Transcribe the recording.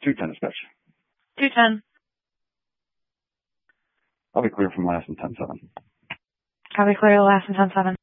210 dispatch. 210. I'll be clear from last and 10-7. I'll be clear last and 10-7.